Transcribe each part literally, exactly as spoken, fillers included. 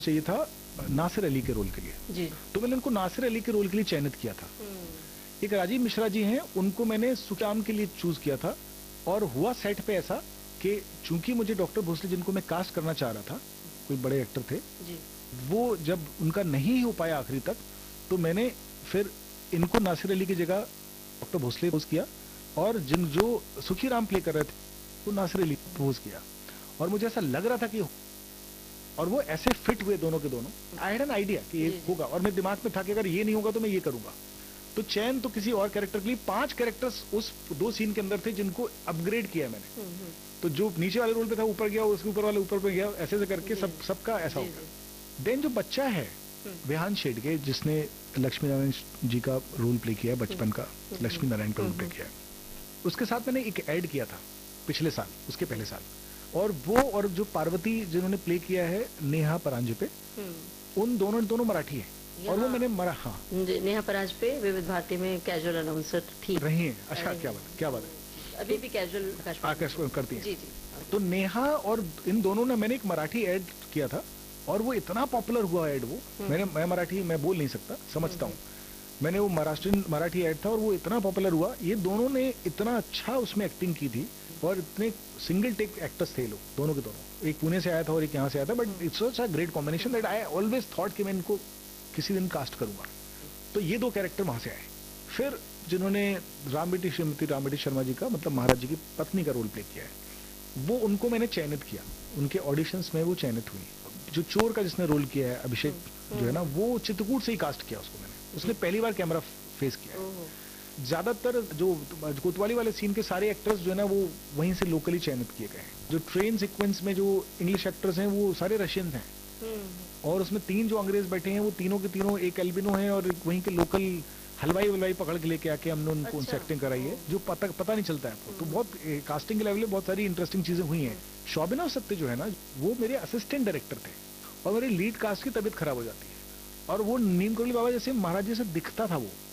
चाहिए था नासिर अली के रोल के लिए जी। तो मैंने उनको नासिर अली के रोल के लिए चयनित किया था। एक राजीव मिश्रा जी हैं, उनको मैंने सुकाम के लिए चूज किया था। और हुआ सेट पे ऐसा कि चूंकि मुझे डॉक्टर भोसले जिनको मैं कास्ट करना चाह रहा था, कोई बड़े एक्टर थे जी। वो जब उनका नहीं हो पाया आखिरी तक, तो मैंने फिर इनको नासिर अली की जगह डॉक्टर भोसले पोज किया और जिन जो सुखी राम प्ले कर रहे थे वो नासिर अली पोज किया। और मुझे ऐसा लग रहा था कि और वो ऐसे फिट हुए दोनों के दोनों। आई हैड एन आइडिया कि ये होगा और मेरे दिमाग में था कि अगर ये नहीं होगा तो मैं ये करूंगा। तो चयन तो किसी और कैरेक्टर के लिए, पांच कैरेक्टर्स उस दो सीन के अंदर थे जिनको अपग्रेड किया मैंने। तो जो नीचे वाले रोल पे था ऊपर गया, उसके ऊपर वाले ऊपर पे गया, ऐसे ऐसे करके सब सबका ऐसा हो गया। देन जो बच्चा है विहान शेडगे, जिसने लक्ष्मी नारायण जी का रोल प्ले किया है, बचपन का लक्ष्मी नारायण का रोल प्ले किया है, उसके साथ मैंने एक ऐड किया था पिछले साल, उसके पहले साल। और वो और जो पार्वती जिन्होंने प्ले किया है नेहा परांजे पे, उन दोनों दोनों मराठी हैं और वो मैंने मरा हाँ नेहा परांज पे विविध भारती में कैजुअल अनाउंसर थी रही हैं। अच्छा, क्या बात क्या बात है, अभी भी कैजुअल आकाश करती है जी जी। तो नेहा और इन दोनों ने, मैंने एक मराठी ऐड किया था और वो इतना पॉपुलर हुआ ऐड। वो मैंने मैं मराठी मैं बोल नहीं सकता, समझता हूँ। मैंने वो महाराष्ट्रीयन मराठी ऐड था और वो इतना पॉपुलर हुआ। ये दोनों ने इतना अच्छा उसमें एक्टिंग की थी और इतने सिंगल टेक एक्टर्स थे लोग, दोनों के दोनों। एक पुणे से आया था और एक यहाँ से आया था, but it's such a great combination that I always thought कि मैं इनको किसी दिन कास्ट करूंगा। तो ये दो कैरेक्टर वहां से आए। फिर जिन्होंने राम बेटी श्रीमती राम बेटी शर्मा जी का, मतलब महाराज जी की पत्नी का रोल प्ले किया है, वो उनको मैंने चयनित किया। उनके ऑडिशंस में वो चयनित हुई। जो चोर का जिसने रोल किया है अभिषेक जो है ना, वो चित्रकूट से ही कास्ट किया उसको मैंने। उसने पहली बार कैमरा फेस किया है। ज्यादातर जो कोतवाली वाले सीन के सारे एक्टर्स जो है ना, वो वहीं से लोकली चयनित किए गए हैं। जो ट्रेन सीक्वेंस में जो इंग्लिश एक्टर्स हैं वो सारे रशियंस हैं। और उसमें तीन जो अंग्रेज बैठे हैं वो तीनों के तीनों एक एल्बिनो हैं और वहीं के लोकल हलवाई वलवाई पकड़ के लेके आके हमने उनको उनसे एक्टिंग कराई है, जो पता पता नहीं चलता है आपको। तो बहुत कास्टिंग के लेवल में बहुत सारी इंटरेस्टिंग चीजें हुई हैं। शोभना सत्य जो है ना, वो मेरे असिस्टेंट डायरेक्टर थे और मेरी लीड कास्ट की तबीयत खराब हो जाती है और वो नीम कोहली बाबा जैसे महाराज जी से दिखता था। वो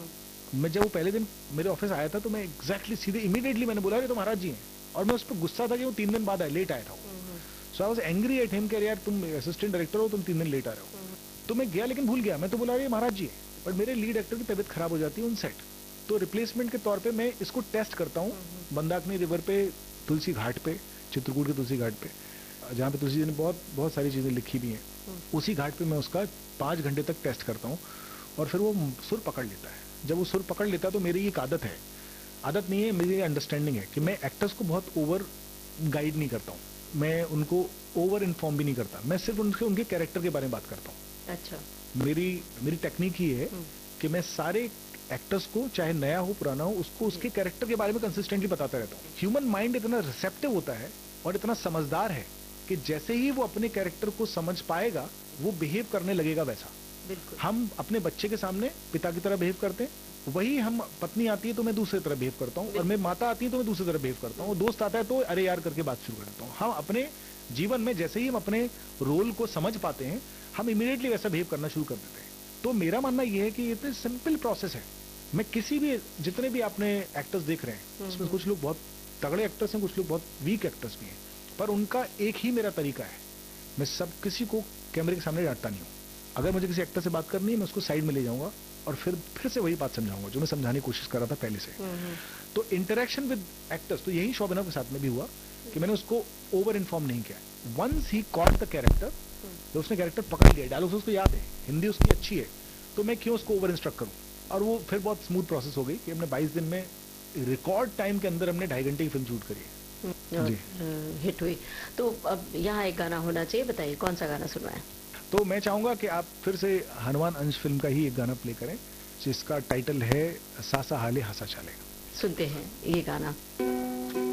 मैं जब वो पहले दिन मेरे ऑफिस आया था तो मैं एग्जैक्टली सीधे इमीडिएटली मैंने बोला, ये तो महाराज जी हैं। और मैं उस पर गुस्सा था कि वो तीन दिन बाद आया, लेट आया था वो। सो I was angry at him कि यार तुम असिस्टेंट डायरेक्टर हो, तुम तीन दिन लेट आ रहे हो। तो मैं गया लेकिन भूल गया। मैं तो बोला ये महाराज जी है, बट मेरे लीड एक्टर की तबीयत खराब हो जाती है उन सेट। तो रिप्लेसमेंट के तौर पे मैं इसको टेस्ट करता हूँ मंदाकिनी रिवर पे, तुलसी घाट पे, चित्रकूट के तुलसी घाट पे, जहाँ पे तुलसी जी ने बहुत बहुत सारी चीजें लिखी भी हैं। उसी घाट पे मैं उसका पांच घंटे तक टेस्ट करता हूँ और फिर वो सुर पकड़ लेता है। जब वो सुर पकड़ लेता है तो मेरी एक आदत है, आदत नहीं है, मेरी अंडरस्टैंडिंग है कि मैं एक्टर्स को बहुत ओवर गाइड नहीं करता हूँ, मैं उनको ओवर इन्फॉर्म भी नहीं करता। मैं सिर्फ उनके उनके कैरेक्टर के बारे में बात करता हूँ। अच्छा। मेरी मेरी टेक्निक ही है कि मैं सारे एक्टर्स को, चाहे नया हो पुराना हो, उसको उसके कैरेक्टर के बारे में कंसिस्टेंटली बताता रहता हूँ। ह्यूमन माइंड इतना रिसेप्टिव होता है और इतना समझदार है कि जैसे ही वो अपने कैरेक्टर को समझ पाएगा वो बिहेव करने लगेगा वैसा। बिल्कुल। हम अपने बच्चे के सामने पिता की तरह बिहेव करते हैं, वही हम पत्नी आती है तो मैं दूसरी तरह बिहेव करता हूँ, और मैं माता आती है तो मैं दूसरी तरह बिहेव करता हूँ, दोस्त आता है तो अरे यार करके बात शुरू कर देता हूँ। हम अपने जीवन में जैसे ही हम अपने रोल को समझ पाते हैं, हम इमीडिएटली वैसा बिहेव करना शुरू कर देते हैं। तो मेरा मानना यह है कि ये सिंपल प्रोसेस है। मैं किसी भी, जितने भी आपने एक्टर्स देख रहे हैं, उसमें कुछ लोग बहुत तगड़े एक्टर्स हैं, कुछ लोग बहुत वीक एक्टर्स भी हैं, पर उनका एक ही मेरा तरीका है। मैं सब किसी को कैमरे के सामने डांटता नहीं हूँ। अगर मुझे किसी एक्टर से बात करनी है, मैं उसको साइड में ले जाऊंगा और फिर फिर से वही बात समझाऊंगा जो मैं समझाने की कोशिश कर रहा था पहले से। तो इंटरेक्शन विद एक्टर्स, तो यही शोभना के साथ में भी हुआ कि मैंने उसको ओवर इन्फॉर्म नहीं किया। Once he caught the character, तो उसने कैरेक्टर पकड़ लिया, डायलॉग्स उसको याद है, हिंदी उसकी अच्छी है, तो मैं क्यों उसको ओवर इंस्ट्रक्ट करूं। और वो फिर बहुत स्मूथ प्रोसेस हो गई कि हमने बाईस दिन में रिकॉर्ड टाइम के अंदर हमने ढाई घंटे की फिल्म शूट करी है जी, हिट हुई। तो अब यहाँ एक गाना होना चाहिए, बताइए कौन सा गाना सुनवाएं? तो मैं चाहूंगा कि आप फिर से हनुमान अंश फिल्म का ही एक गाना प्ले करें जिसका टाइटल है सासा हाले हंसा चाले। सुनते हैं ये गाना।